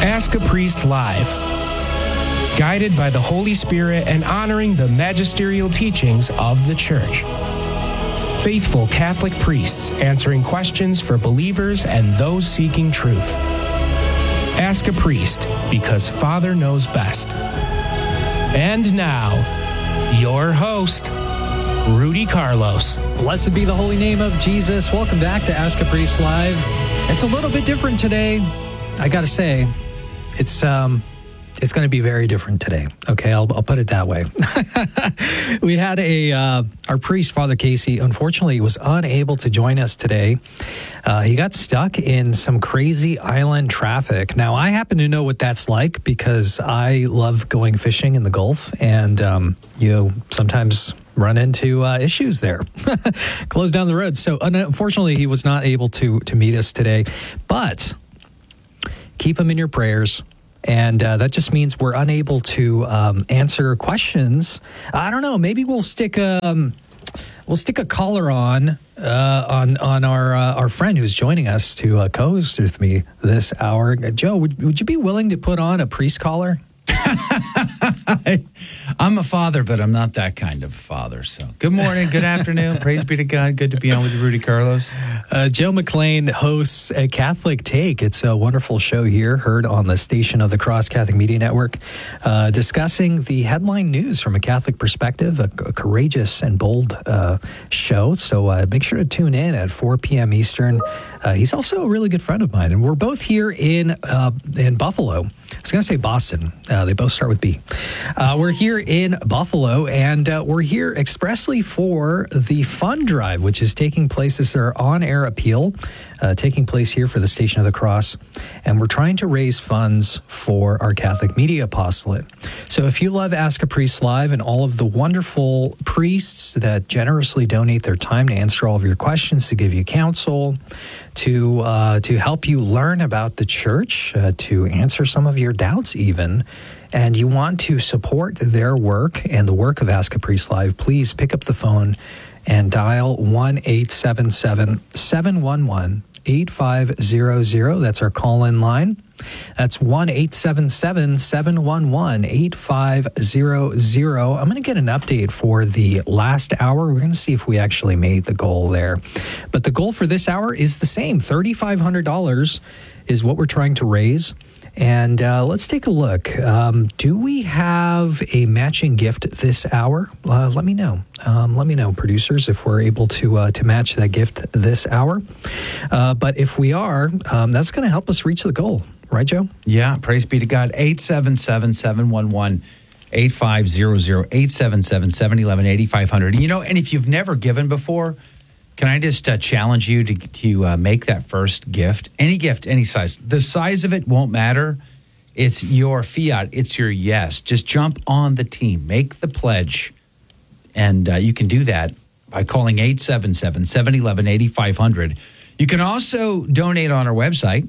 Ask a Priest Live. Guided by the Holy Spirit and honoring the magisterial teachings of the Church. Faithful Catholic priests answering questions for believers and those seeking truth. Ask a Priest, because Father knows best. And now, your host, Rudy Carlos. Blessed be the holy name of Jesus. Welcome back to Ask a Priest Live. It's a little bit different today. I got to say, it's going to be very different today. Okay, I'll put it that way. We had our priest, Father Casey, unfortunately was unable to join us today. He got stuck in some crazy island traffic. Now, I happen to know what that's like because I love going fishing in the Gulf, and sometimes run into issues there. Close down the road. So unfortunately, he was not able to meet us today. But keep him in your prayers. And that just means we're unable to answer questions. I don't know. Maybe we'll stick a caller on our friend who's joining us to co-host with me this hour. Joe, would you be willing to put on a priest caller? I'm a father, but I'm not that kind of father. So good morning, good afternoon. Praise be to God. Good to be on with you, Rudy Carlos. Joe McLean hosts a Catholic Take. It's a wonderful show here, heard on the Station of the Cross Catholic Media Network, discussing the headline news from a Catholic perspective, a courageous and bold show. So make sure to tune in at 4 p.m. Eastern. He's also a really good friend of mine, and we're both here in Buffalo. I was going to say Boston. They both start with B. We're here in Buffalo, and we're here expressly for the Fund Drive, which is taking place as our on-air appeal, taking place here for the Station of the Cross. And we're trying to raise funds for our Catholic Media Apostolate. So if you love Ask a Priest Live and all of the wonderful priests that generously donate their time to answer all of your questions, to give you counsel, to help you learn about the Church, to answer some of your doubts even, and you want to support their work and the work of Ask a Priest Live, please pick up the phone and dial 1-877-711-8500. That's our call-in line. That's 1-877-711-8500. I'm going to get an update for the last hour. We're going to see if we actually made the goal there. But the goal for this hour is the same. $3,500 is what we're trying to raise. And let's take a look. Do we have a matching gift this hour? Let me know. Let me know, producers, if we're able to match that gift this hour. But if we are, that's going to help us reach the goal. Right, Joe? Yeah, praise be to God. 877-711-8500, 877-711-8500. You know, and if you've never given before, can I just challenge you to make that first gift? Any gift, any size. The size of it won't matter. It's your fiat. It's your yes. Just jump on the team. Make the pledge. And you can do that by calling 877-711-8500. You can also donate on our website,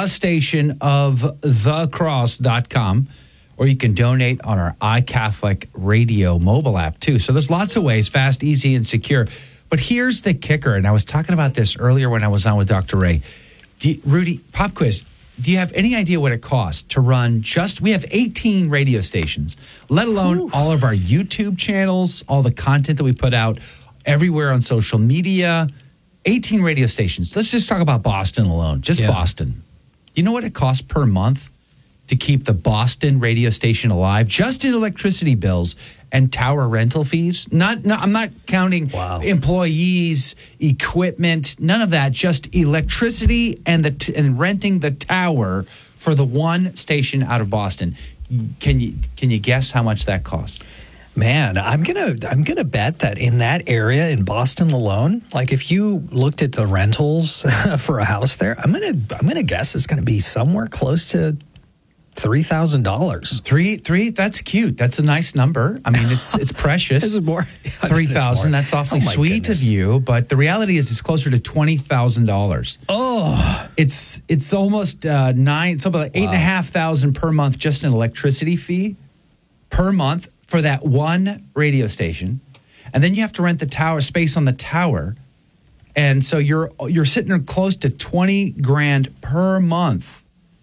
thestationofthecross.com, or you can donate on our iCatholic Radio mobile app, too. So there's lots of ways, fast, easy, and secure. But here's the kicker, and I was talking about this earlier when I was on with Dr. Ray. Rudy, pop quiz, do you have any idea what it costs to run we have 18 radio stations, let alone all of our YouTube channels, all the content that we put out everywhere on social media, 18 radio stations. Let's just talk about Boston alone, Boston. You know what it costs per month to keep the Boston radio station alive, just in electricity bills and tower rental fees? I'm not counting employees, equipment, none of that. Just electricity and renting the tower for the one station out of Boston. Can you guess how much that costs? Man, I'm gonna bet that in that area in Boston alone, like if you looked at the rentals for a house there, I'm gonna guess it's gonna be somewhere close to $3,000. Three. That's cute. That's a nice number. I mean, it's precious. Is it more? 3,000. That's awfully sweet of you. But the reality is, it's closer to $20,000. Oh, it's almost something like $8,500 per month just in electricity fee per month for that one radio station, and then you have to rent the tower space on the tower, and so you're sitting there close to $20,000 per month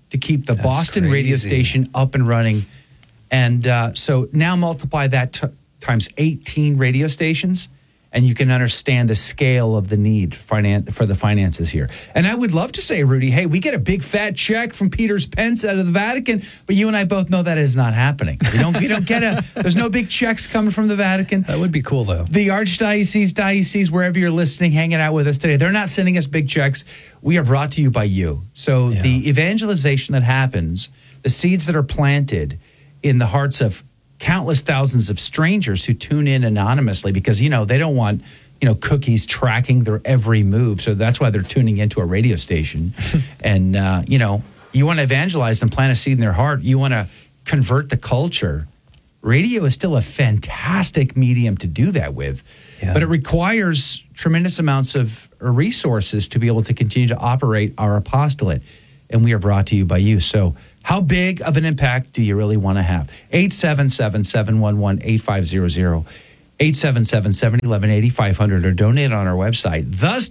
to keep the Boston radio crazy. station up and running. And so now multiply that times 18 radio stations, and you can understand the scale of the need for the finances here. And I would love to say, Rudy, hey, we get a big fat check from Peter's Pence out of the Vatican, but you and I both know that is not happening. You don't get there's no big checks coming from the Vatican. That would be cool, though. The diocese, wherever you're listening, hanging out with us today, they're not sending us big checks. We are brought to you by you. So the evangelization that happens, the seeds that are planted in the hearts of countless thousands of strangers who tune in anonymously because, they don't want, cookies tracking their every move. So that's why they're tuning into a radio station. And, you want to evangelize and plant a seed in their heart. You want to convert the culture. Radio is still a fantastic medium to do that with, but it requires tremendous amounts of resources to be able to continue to operate our apostolate. And we are brought to you by you. So how big of an impact do you really want to have? 877-711-8500, 877-711-8500, or donate on our website,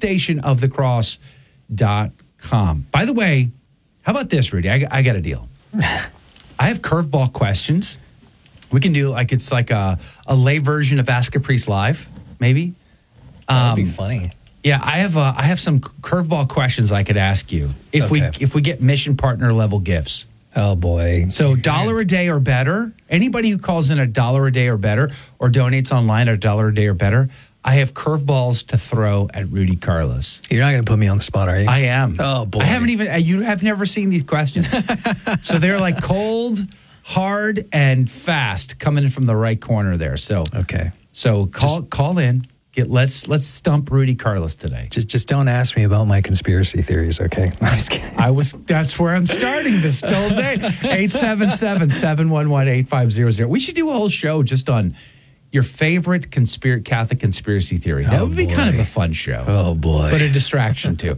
thestationofthecross.com. By the way, how about this, Rudy? I got a deal. I have curveball questions. We can do it's like a lay version of Ask a Priest Live, maybe. That would be funny. Yeah, I have some curveball questions I could ask you if we get mission partner level gifts. Oh boy! So $1 a day or better. Anybody who calls in $1 a day or better, or donates online at $1 a day or better, I have curveballs to throw at Rudy Carlos. You're not going to put me on the spot, are you? I am. Oh boy! I haven't even. You have never seen these questions, so they're like cold, hard, and fast coming in from the right corner there. So okay. So call in. Let's stump Rudy Carlos today. Just don't ask me about my conspiracy theories, okay? I'm just kidding. That's where I'm starting this still day. 877-711-8500. We should do a whole show just on your favorite Catholic conspiracy theory. That would be kind of a fun show. Oh boy. But a distraction too.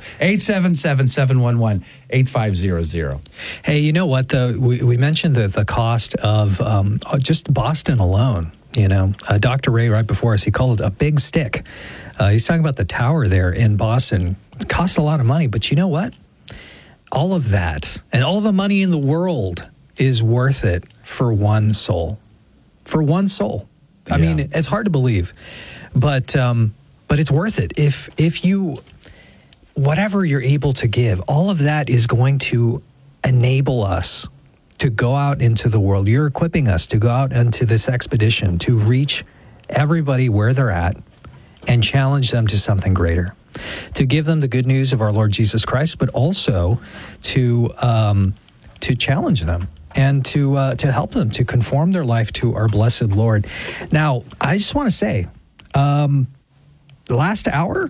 877-711-8500. Hey, you know what? We mentioned the cost of just Boston alone. Dr. Ray, right before us, he called it a big stick. He's talking about the tower there in Boston. It costs a lot of money, but you know what? All of that and all the money in the world is worth it for one soul. For one soul. I mean, it's hard to believe, but it's worth it. If you, whatever you're able to give, all of that is going to enable us to go out into the world. You're equipping us to go out into this expedition to reach everybody where they're at and challenge them to something greater, to give them the good news of our Lord Jesus Christ, but also to challenge them and to help them to conform their life to our blessed Lord. Now, I just want to say, the last hour,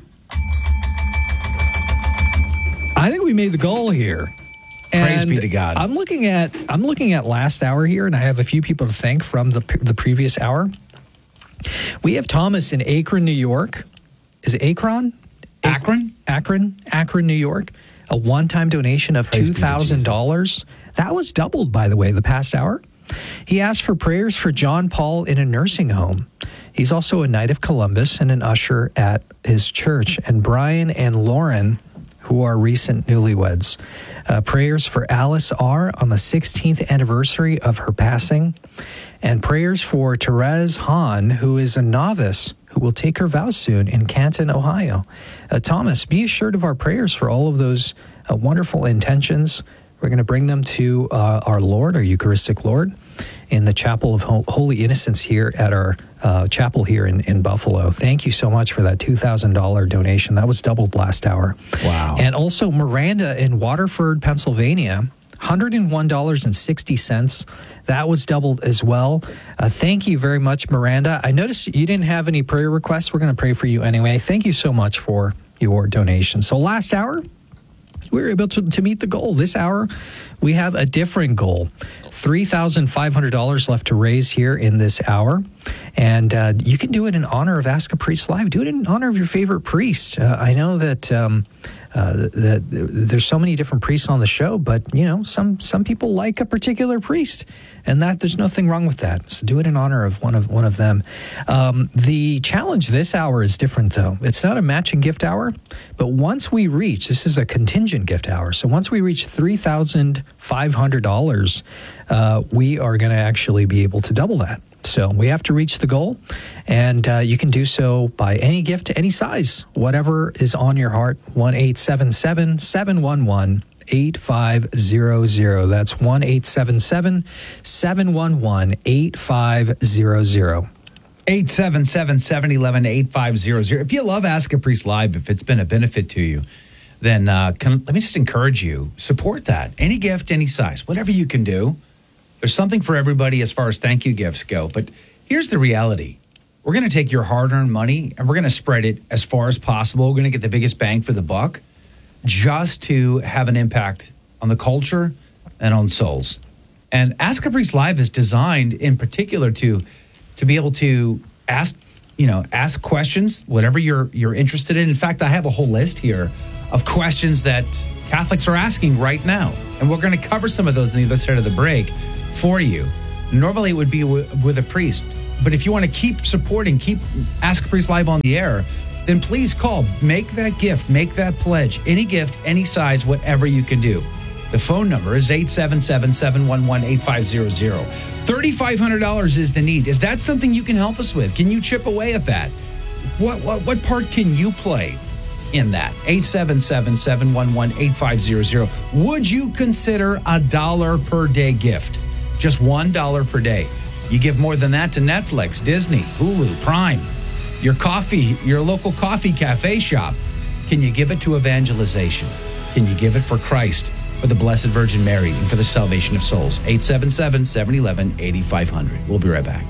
I think we made the goal here. Praise be to God. I'm looking at last hour here, and I have a few people to thank from the previous hour. We have Thomas in Akron, New York. Is it Akron? Akron, New York. A one-time donation of $2,000. That was doubled, by the way, the past hour. He asked for prayers for John Paul in a nursing home. He's also a Knight of Columbus and an usher at his church. And Brian and Lauren, who are recent newlyweds. Prayers for Alice R. on the 16th anniversary of her passing. And prayers for Therese Hahn, who is a novice who will take her vows soon in Canton, Ohio. Thomas, be assured of our prayers for all of those wonderful intentions. We're going to bring them to our Lord, our Eucharistic Lord, in the Chapel of Holy Innocents here at our chapel here in Buffalo. Thank you so much for that $2,000 donation. That was doubled last hour. Wow. And also Miranda in Waterford, Pennsylvania, $101.60. That was doubled as well. Thank you very much, Miranda. I noticed you didn't have any prayer requests. We're going to pray for you anyway. Thank you so much for your donation. So last hour, we were able to meet the goal. This hour, we have a different goal. $3,500 left to raise here in this hour. And you can do it in honor of Ask a Priest Live. Do it in honor of your favorite priest. I know that there's so many different priests on the show, but some people like a particular priest, and that there's nothing wrong with that. So do it in honor of one of them. The challenge this hour is different, though. It's not a matching gift hour, but once we reach, this is a contingent gift hour. So once we reach $3,500, we are going to actually be able to double that. So we have to reach the goal, and you can do so by any gift, any size, whatever is on your heart. 1-877-711-8500. That's 1-877-711-8500. 877-711-8500. If you love Ask a Priest Live, if it's been a benefit to you, then let me just encourage you, support that. Any gift, any size, whatever you can do. There's something for everybody as far as thank you gifts go. But here's the reality. We're going to take your hard-earned money and we're going to spread it as far as possible. We're going to get the biggest bang for the buck just to have an impact on the culture and on souls. And Ask a Priest Live is designed in particular to be able to ask questions, whatever you're interested in. In fact, I have a whole list here of questions that Catholics are asking right now. And we're going to cover some of those on the other side of the break for you. Normally it would be with a priest, but if you want to keep supporting, keep Ask a Priest Live on the air, then please call, make that gift, make that pledge, any gift, any size, whatever you can do. The phone number is 877-711-8500. $3,500 is the need. Is that something you can help us with? Can you chip away at that? What part can you play in that? 877-711-8500. Would you consider $1 per day gift? Just $1 per day. You give more than that to Netflix, Disney, Hulu, Prime, your coffee, your local coffee cafe shop. Can you give it to evangelization? Can you give it for Christ, for the Blessed Virgin Mary, and for the salvation of souls? 877-711-8500. We'll be right back.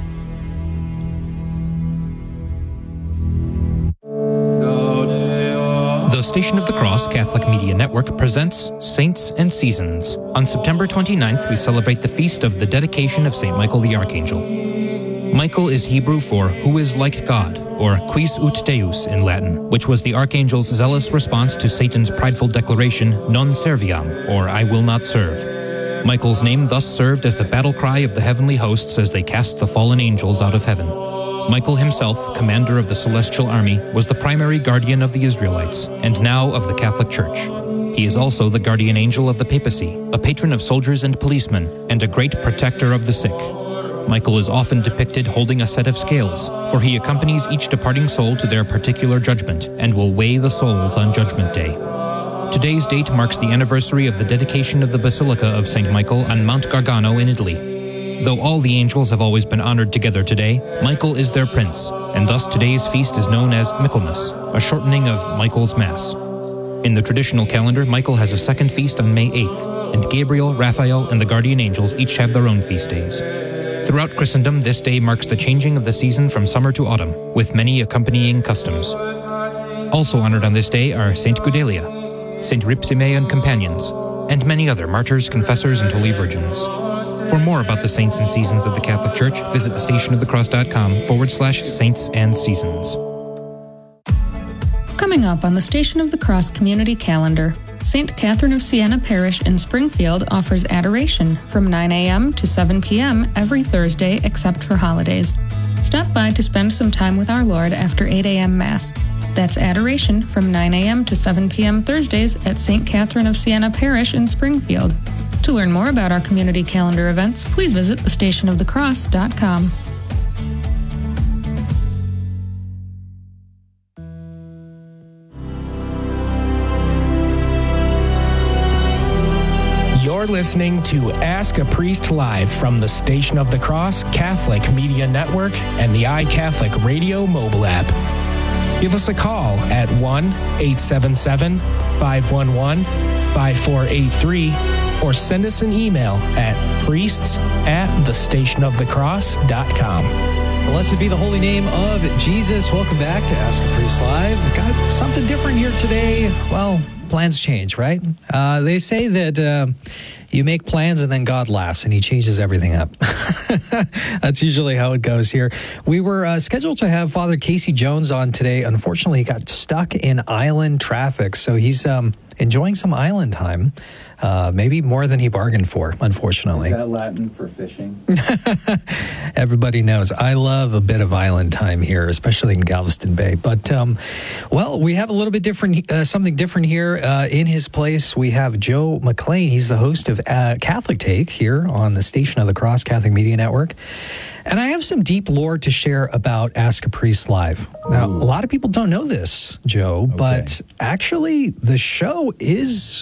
The Station of the Cross Catholic Media Network presents Saints and Seasons. On September 29th, we celebrate the feast of the dedication of St. Michael the Archangel. Michael is Hebrew for who is like God, or quis ut Deus in Latin, which was the Archangel's zealous response to Satan's prideful declaration, non serviam, or I will not serve. Michael's name thus served as the battle cry of the heavenly hosts as they cast the fallen angels out of heaven. Michael himself, commander of the celestial army, was the primary guardian of the Israelites, and now of the Catholic Church. He is also the guardian angel of the papacy, a patron of soldiers and policemen, and a great protector of the sick. Michael is often depicted holding a set of scales, for he accompanies each departing soul to their particular judgment, and will weigh the souls on Judgment Day. Today's date marks the anniversary of the dedication of the Basilica of St. Michael on Mount Gargano in Italy. Though all the angels have always been honored together today, Michael is their prince, and thus today's feast is known as Michaelmas, a shortening of Michael's Mass. In the traditional calendar, Michael has a second feast on May 8th, and Gabriel, Raphael, and the guardian angels each have their own feast days. Throughout Christendom, this day marks the changing of the season from summer to autumn, with many accompanying customs. Also honored on this day are Saint Gudelia, Saint Ripsimean companions, and many other martyrs, confessors, and holy virgins. For more about the saints and seasons of the Catholic Church, visit thestationofthecross.com/saints and seasons. Coming up on the Station of the Cross community calendar, St. Catherine of Siena Parish in Springfield offers adoration from 9 a.m. to 7 p.m. every Thursday except for holidays. Stop by to spend some time with our Lord after 8 a.m. Mass. That's adoration from 9 a.m. to 7 p.m. Thursdays at St. Catherine of Siena Parish in Springfield. To learn more about our community calendar events, please visit thestationofthecross.com. You're listening to Ask a Priest Live from the Station of the Cross Catholic Media Network and the iCatholic Radio mobile app. Give us a call at 1-877-511-5483 or send us an email at priests@thestationofthecross.com. Blessed be the holy name of Jesus. Welcome back to Ask a Priest Live. Got something different here today. Well, plans change, right? They say that you make plans and then God laughs and he changes everything up. That's usually how it goes here. We were scheduled to have Father Casey Jones on today. Unfortunately, he got stuck in island traffic, so he's enjoying some island time. Maybe more than he bargained for, unfortunately. Is that Latin for fishing? Everybody knows I love a bit of island time here, especially in Galveston Bay. But, well, we have a little bit different, something different here in his place. We have Joe McLean. He's the host of Catholic Take here on the Station of the Cross Catholic Media Network. And I have some deep lore to share about Ask a Priest Live. Now, a lot of people don't know this, Joe, but actually the show is...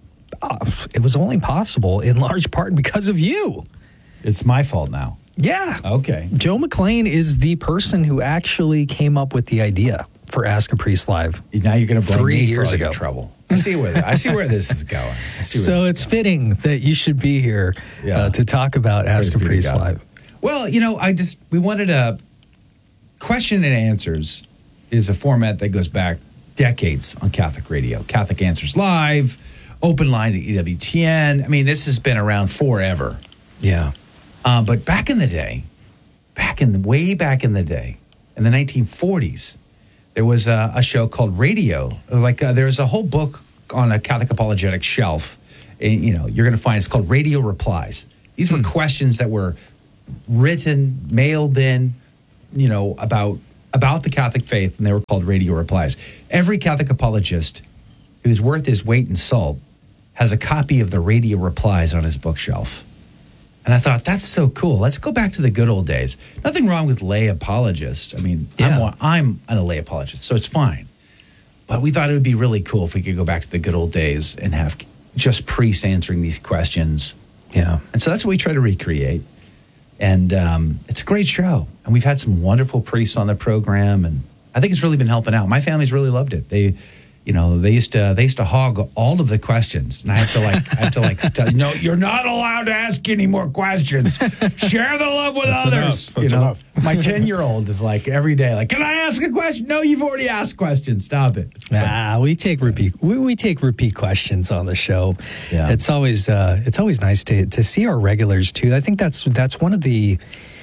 it was only possible in large part because of you. It's my fault now. Yeah. Okay. Joe McLean is the person who actually came up with the idea for Ask a Priest Live. Now you're going to blame 3 me years for all ago. your trouble. I see where this is going. So it's fitting that you should be here to talk about Ask a Priest Live. Well, we wanted a question and answers is a format that goes back decades on Catholic radio. Catholic Answers Live, Open Line to EWTN. I mean, this has been around forever. Yeah. But back in the day, way back in the day, in the 1940s, there was a show called Radio. There was a whole book on a Catholic apologetic shelf. And, you're going to find it's called Radio Replies. These were questions that were written, mailed in, about the Catholic faith, and they were called Radio Replies. Every Catholic apologist who's worth his weight in salt has a copy of the Radio Replies on his bookshelf. And I thought, that's so cool. Let's go back to the good old days. Nothing wrong with lay apologists. I mean, I'm a lay apologist, so it's fine. But we thought it would be really cool if we could go back to the good old days and have just priests answering these questions. Yeah. And so that's what we try to recreate. And it's a great show. And we've had some wonderful priests on the program, and I think it's really been helping out. My family's really loved it. They used to hog all of the questions, and I have to no, you're not allowed to ask any more questions. Share the love with others. That's enough. My 10-year-old is every day, can I ask a question? No, you've already asked questions. Stop it. We take repeat. We take repeat questions on the show. Yeah. It's always nice to see our regulars too. I think that's one of the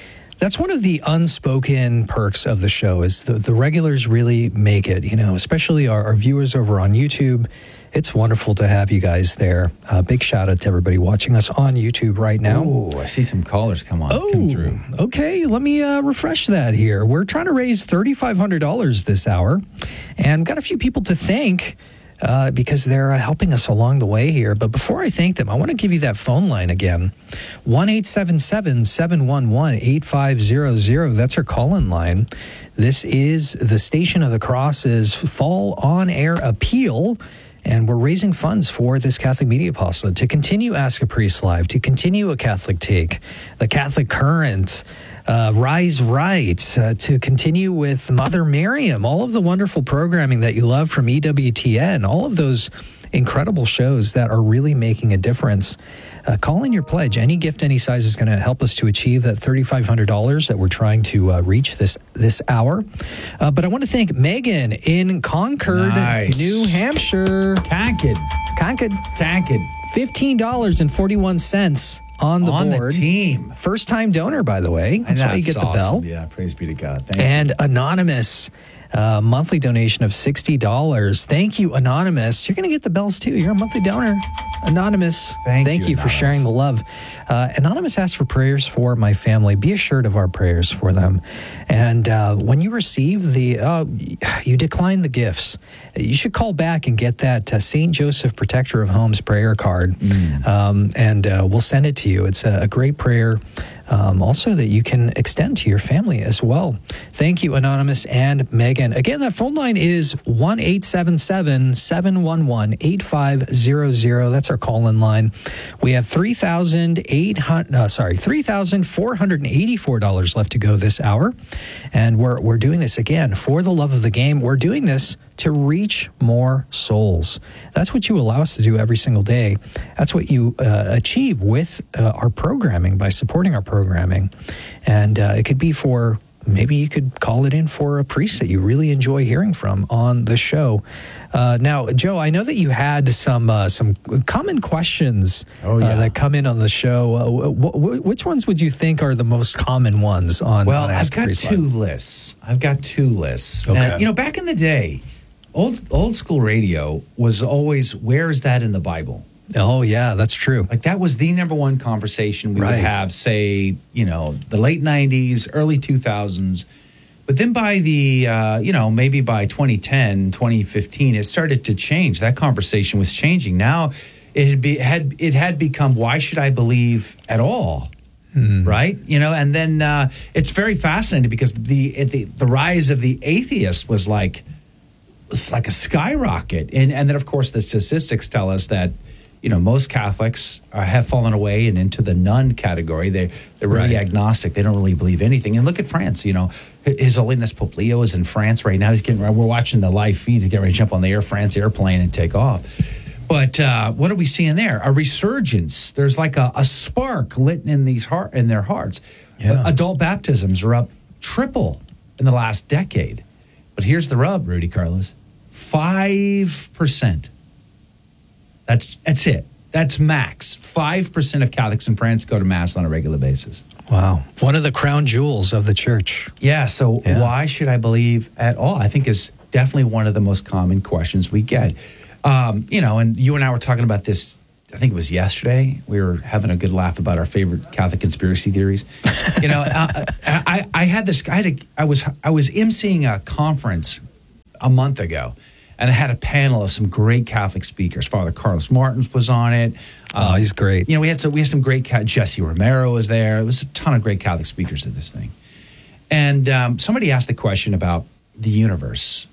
unspoken perks of the show is the regulars really make it, especially our viewers over on YouTube. It's wonderful to have you guys there. Big shout out to everybody watching us on YouTube right now. Oh, I see some callers come through. Okay. Let me refresh that here. We're trying to raise $3,500 this hour, and got a few people to thank because they're helping us along the way here. But before I thank them, I want to give you that phone line again. 1-877-711-8500. That's our call-in line. This is the Station of the Cross's fall on-air appeal, and we're raising funds for this Catholic Media Apostolate to continue Ask a Priest Live, to continue A Catholic Take, The Catholic Current, Rise Right, to continue with Mother Miriam, all of the wonderful programming that you love from EWTN, all of those incredible shows that are really making a difference. Call in your pledge. Any gift, any size is going to help us to achieve that $3,500 that we're trying to reach this hour. But I want to thank Megan in Concord, New Hampshire. Concord. $15.41 on the board. The team. First time donor, by the way. That's why you get the bell. Yeah, praise be to God. Thank and you. Anonymous, monthly donation of $60. Thank you, Anonymous. You're going to get the bells too. You're a monthly donor. Anonymous, thank you for sharing the love. Anonymous asked for prayers for my family. Be assured of our prayers for them. And when you receive you decline the gifts, you should call back and get that St. Joseph Protector of Homes prayer card. And we'll send it to you. It's a great prayer. Also that you can extend to your family as well. Thank you, Anonymous and Megan. Again, that phone line is 1-877-711-8500. That's our call-in line. We have $3,484 left to go this hour. And we're doing this again for the love of the game. We're doing this to reach more souls. That's what you allow us to do every single day. That's what you achieve with our programming by supporting our programming. And it could be for maybe you could call it in for a priest that you really enjoy hearing from on the show. Now, Joe, I know that you had some common questions that come in on the show. Which ones would you think are the most common ones on? Well, on I've got two lists. Okay. And, back in the day, old school radio was always, where is that in the Bible? Oh, yeah, that's true. Like that was the number one conversation we would have, say, the late 90s, early 2000s. But then by the, maybe by 2010, 2015, it started to change. That conversation was changing. Now it had become, why should I believe at all? Right? And then it's very fascinating because the rise of the atheist was like a skyrocket. And then, of course, the statistics tell us that, most Catholics have fallen away and into the none category. They're really agnostic. They don't really believe anything. And look at France. His Holiness Pope Leo is in France right now. We're watching the live feeds. He's getting ready to jump on the Air France airplane and take off. But what are we seeing there? A resurgence. There's like a spark lit in their hearts. Yeah. Adult baptisms are up triple in the last decade. But here's the rub, Rudy Carlos: 5%. That's it. That's max. 5% of Catholics in France go to Mass on a regular basis. Wow. One of the crown jewels of the church. Yeah, so why should I believe at all? I think is definitely one of the most common questions we get. And you and I were talking about this, I think it was yesterday. We were having a good laugh about our favorite Catholic conspiracy theories. I was emceeing a conference a month ago. And I had a panel of some great Catholic speakers. Father Carlos Martins was on it. He's great. We had some great Jesse Romero was there. There was a ton of great Catholic speakers at this thing. And somebody asked the question about the universe.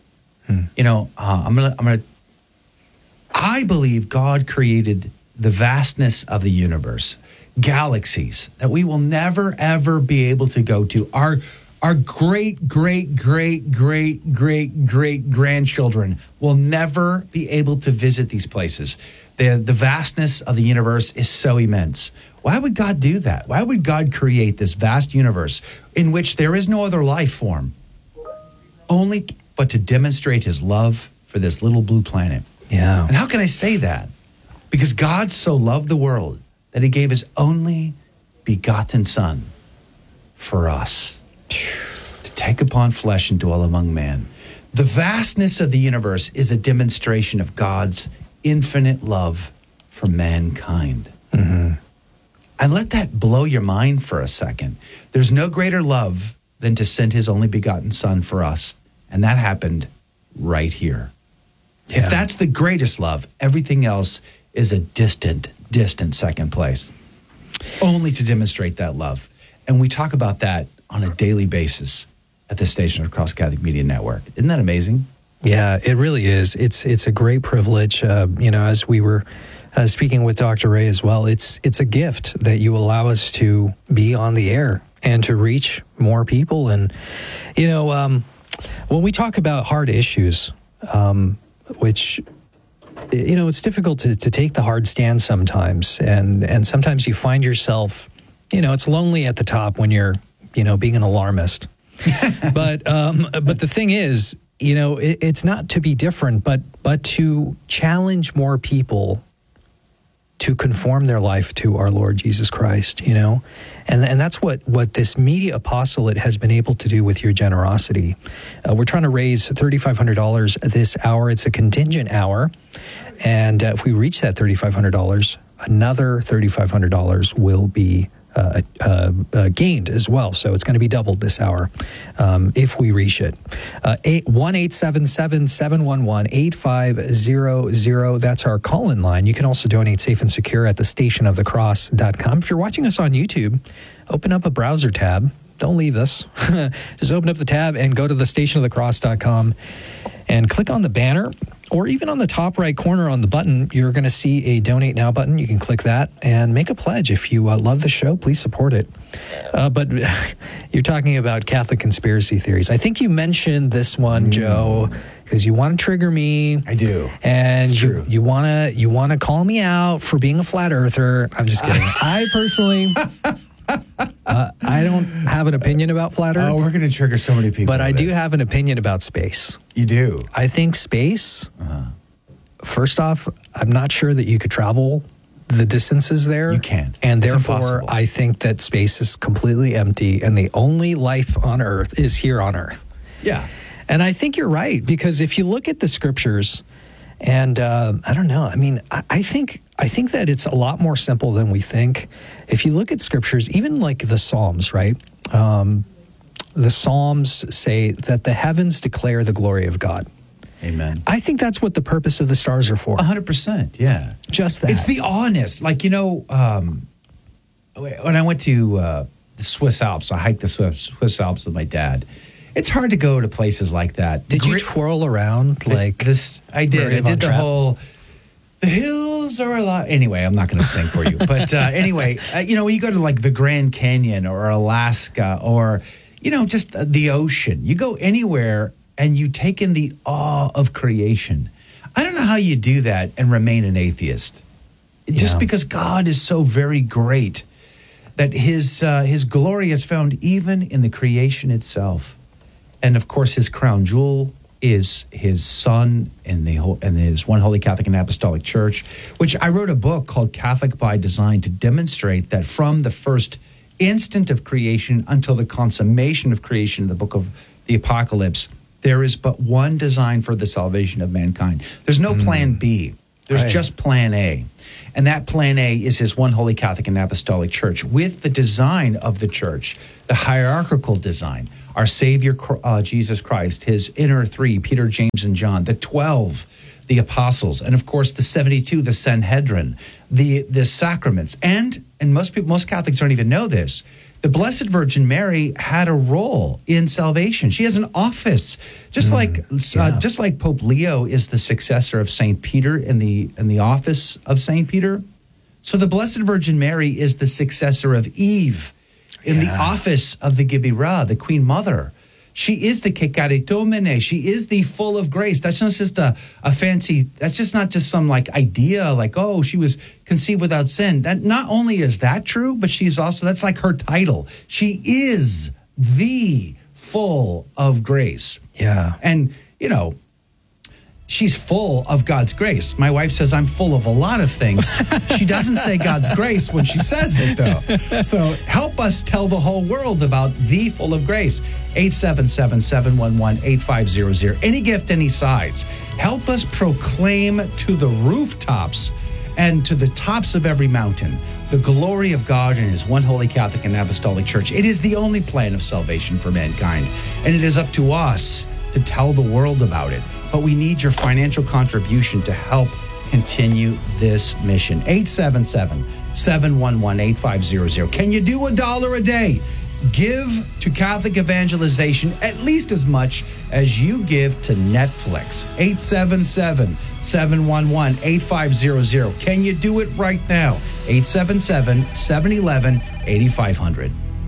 I believe God created the vastness of the universe, galaxies that we will never ever be able to go to. Our great, great, great, great, great, great grandchildren will never be able to visit these places. The vastness of the universe is so immense. Why would God do that? Why would God create this vast universe in which there is no other life form, but to demonstrate his love for this little blue planet? Yeah. And how can I say that? Because God so loved the world that he gave his only begotten Son for us, to take upon flesh and dwell among men. The vastness of the universe is a demonstration of God's infinite love for mankind. Mm-hmm. And let that blow your mind for a second. There's no greater love than to send his only begotten Son for us. And that happened right here. Yeah. If that's the greatest love, everything else is a distant second place. Only to demonstrate that love. And we talk about that on a daily basis at this station across Catholic Media Network. Isn't that amazing? Yeah, it really is. It's a great privilege. As we were speaking with Dr. Ray as well, it's a gift that you allow us to be on the air and to reach more people. And, when we talk about hard issues, which, it's difficult to take the hard stand sometimes. And sometimes you find yourself, it's lonely at the top when you're, being an alarmist. But the thing is, it's not to be different, but to challenge more people to conform their life to our Lord Jesus Christ, and that's what this media apostolate has been able to do with your generosity. We're trying to raise $3,500 this hour. It's a contingent hour. And if we reach that $3,500, another $3,500 will be gained as well. So it's going to be doubled this hour if we reach it. 1-877-711-8500. That's our call-in line. You can also donate safe and secure at thestationofthecross.com. If you're watching us on YouTube, open up a browser tab. Don't leave us. Just open up the tab and go to thestationofthecross.com and click on the banner, or even on the top right corner on the button, you're going to see a Donate Now button. You can click that and make a pledge. If you love the show, please support it. But you're talking about Catholic conspiracy theories. I think you mentioned this one, Joe, because you want to trigger me. I do. And you want to call me out for being a flat earther. I'm just kidding. I personally I don't have an opinion about flat Earth. Oh, we're going to trigger so many people. But I with do this. have an opinion about space. You do? I think space, first off, I'm not sure that you could travel the distances there. You can't. And It's therefore, impossible. I think that space is completely empty and the only life on Earth is here on Earth. Yeah. And I think you're right, because if you look at the scriptures, and I don't know, I mean, I think that it's a lot more simple than we think. If you look at scriptures, even like the Psalms, right? The Psalms say that the heavens declare the glory of God. Amen. I think that's what the purpose of the stars are for. 100%. Yeah. Just that. It's the honest. Like, when I went to the Swiss Alps, I hiked the Swiss Alps with my dad. It's hard to go to places like that. Did you twirl around like this? I did. Mary I Von did the Trapp? whole. The hills are alive. Anyway, I'm not going to sing for you. But anyway, when you go to like the Grand Canyon or Alaska or, just the ocean, you go anywhere and you take in the awe of creation. I don't know how you do that and remain an atheist. Just because God is so very great that his glory is found even in the creation itself. And of course, his crown jewel is his Son and his one Holy Catholic and Apostolic Church, which I wrote a book called Catholic by Design to demonstrate that from the first instant of creation until the consummation of creation, the book of the Apocalypse, there is but one design for the salvation of mankind. There's no plan B. There's just plan A. And that plan A is his one Holy Catholic and Apostolic Church with the design of the church, the hierarchical design. Our Savior, Jesus Christ, his inner three, Peter, James, and John, the 12, the apostles, and of course the 72, the Sanhedrin, the sacraments. And most Catholics don't even know this, the Blessed Virgin Mary had a role in salvation. She has an office, just like Pope Leo is the successor of Saint Peter in the office of Saint Peter. So the Blessed Virgin Mary is the successor of Eve in the office of the Gibirah, the Queen Mother. She is the Kekaritomene. She is the full of grace. That's not just a fancy, that's just not just some like idea like, oh, she was conceived without sin. That not only is that true, but she's also, that's like her title. She is the full of grace. Yeah. And, she's full of God's grace. My wife says I'm full of a lot of things. She doesn't say God's grace when she says it, though. So help us tell the whole world about the full of grace. 877-711-8500. Any gift, any size. Help us proclaim to the rooftops and to the tops of every mountain the glory of God and his one Holy Catholic and Apostolic Church. It is the only plan of salvation for mankind. And it is up to us to tell the world about it. But we need your financial contribution to help continue this mission. 877-711-8500. Can you do $1 a day? Give to Catholic evangelization at least as much as you give to Netflix. 877-711-8500. Can you do it right now? 877-711-8500.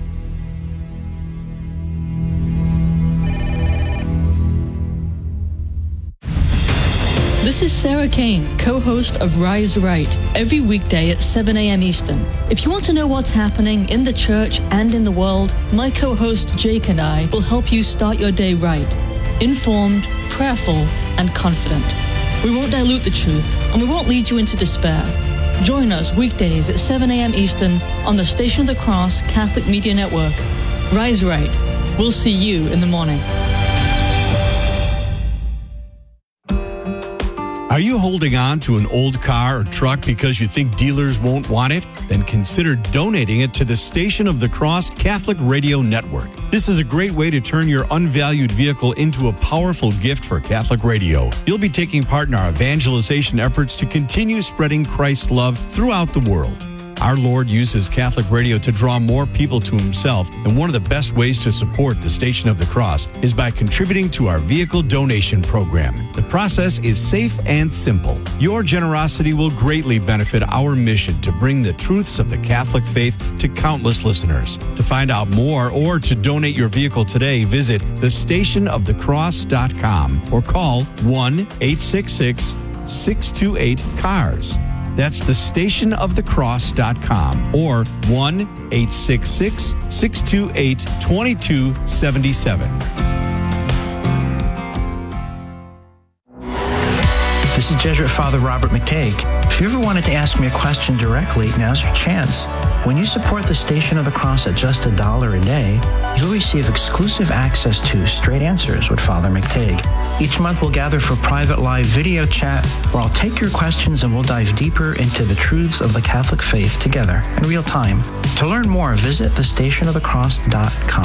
This is Sarah Kane, co-host of Rise Right, every weekday at 7 a.m. Eastern. If you want to know what's happening in the church and in the world, my co-host Jake and I will help you start your day right, informed, prayerful, and confident. We won't dilute the truth, and we won't lead you into despair. Join us weekdays at 7 a.m. Eastern on the Station of the Cross Catholic Media Network. Rise Right. We'll see you in the morning. Are you holding on to an old car or truck because you think dealers won't want it? Then consider donating it to the Station of the Cross Catholic Radio Network. This is a great way to turn your unvalued vehicle into a powerful gift for Catholic radio. You'll be taking part in our evangelization efforts to continue spreading Christ's love throughout the world. Our Lord uses Catholic radio to draw more people to himself, and one of the best ways to support the Station of the Cross is by contributing to our vehicle donation program. The process is safe and simple. Your generosity will greatly benefit our mission to bring the truths of the Catholic faith to countless listeners. To find out more or to donate your vehicle today, visit thestationofthecross.com or call 1-866-628-CARS. That's thestationofthecross.com or 1-866-628-2277. This is Jesuit Father Robert McTague. If you ever wanted to ask me a question directly, now's your chance. When you support the Station of the Cross at just $1 a day, you'll receive exclusive access to Straight Answers with Father McTague. Each month we'll gather for private live video chat where I'll take your questions and we'll dive deeper into the truths of the Catholic faith together in real time. To learn more, visit thestationofthecross.com.